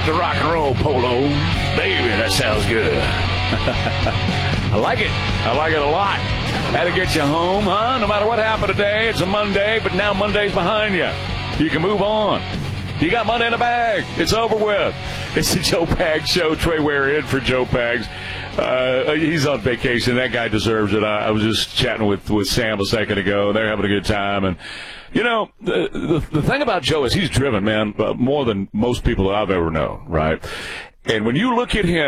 the rock and roll polo. Baby, that sounds good. I like it. I like it a lot. Had to get you home, huh? No matter what happened today, it's a Monday, but now Monday's behind you. You can move on. You got Monday in the bag. It's over with. It's the Joe Pags Show. Trey Ware in for Joe Pags. He's on vacation. That guy deserves it. I was just chatting with Sam a second ago. They're having a good time. And, you know, the thing about Joe is he's driven, man, more than most people that I've ever known, right? And when you look at him,